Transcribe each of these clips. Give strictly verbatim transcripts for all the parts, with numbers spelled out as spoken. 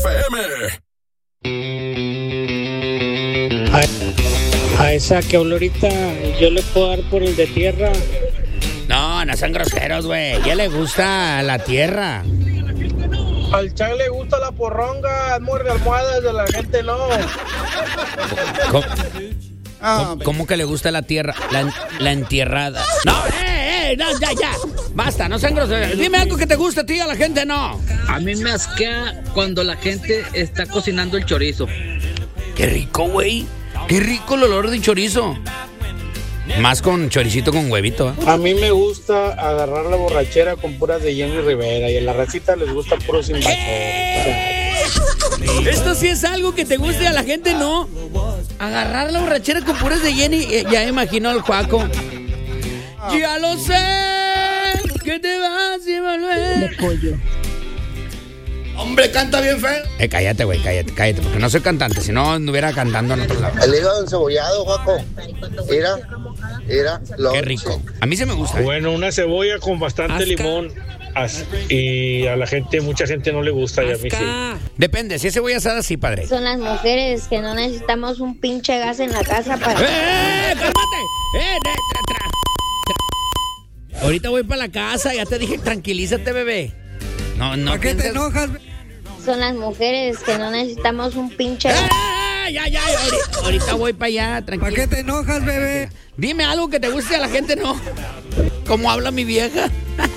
M. A, a esa que habló ahorita, yo le puedo dar por el de tierra. No, no son groseros, güey. Ya le gusta la tierra. Al Chan le gusta la porronga, muerde almohadas, de la gente no. ¿Cómo, ¿Cómo, ¿Cómo que le gusta la tierra? La, la entierrada. No, eh, eh, no, ya, ya. Basta, no sean groseros. Dime algo que te guste a ti, a la gente no. A mí me asquea cuando la gente está cocinando el chorizo. Qué rico, güey. Qué rico el olor de chorizo. Más con choricito con huevito, ¿eh? A mí me gusta agarrar la borrachera con puras de Jenny Rivera y a la racita les gusta puro sin base. ¡Eh! Esto sí es algo que te guste, a la gente no. Agarrar la borrachera con puras de Jenny. eh, Ya imaginó al Juaco. Ya lo sé, que te vas a volver. De pollo. Hombre, canta bien feo. Eh, cállate, güey, cállate, cállate, porque no soy cantante, si no anduviera cantando en otro lado. El hígado encebollado, Juaco. Mira, mira. Lo Qué rico. A mí se me gusta. Bueno, una cebolla con bastante Asca. limón as- y a la gente, mucha gente no le gusta y a mí sí. Depende, si es cebolla asada, sí, padre. Son las mujeres que no necesitamos un pinche gas en la casa para... ¡Eh, cálmate! ¡Eh, de, tra, tra, tra! Ahorita voy para la casa, ya te dije, tranquilízate, bebé. No, no. ¿Por qué te pienses- enojas? Son las mujeres que no necesitamos un pinche ¡Eh, gas. eh, eh! Ya, ya, ahorita, ahorita voy para allá, tranquilo. ¿Para qué te enojas, bebé? Dime algo que te guste, a la gente no. ¿Cómo habla mi vieja?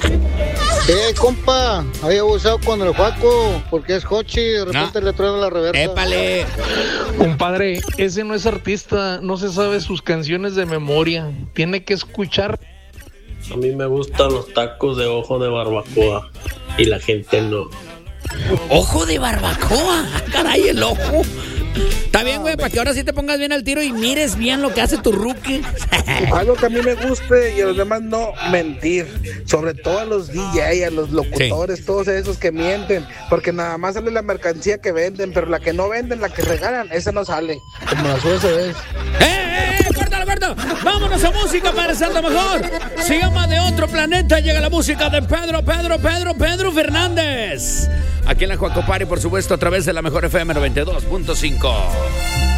Eh, compa, había abusado con el Juaco, porque es Jochi, de repente No. le truena la reversa. Épale. Compadre, ese no es artista, no se sabe sus canciones de memoria. Tiene que escuchar. A mí me gustan los tacos de ojo de barbacoa y la gente no. Ojo de barbacoa. Caray, el ojo. Está bien, güey, para que ahora sí te pongas bien al tiro y mires bien lo que hace tu rookie. Algo que a mí me guste y a los demás no, mentir. Sobre todo a los D J, a los locutores, sí. Todos esos que mienten. Porque nada más sale la mercancía que venden, pero la que no venden, la que regalan, esa no sale. Como las U S Bs. ¡Eh, eh, eh! ¡Córtalo, corto! ¡Vámonos a música para resaltar mejor! Se llama De Otro Planeta. Llega la música de Pedro, Pedro, Pedro, Pedro Fernández. Aquí en la Juaco Party, por supuesto, a través de la mejor F M noventa y dos punto cinco.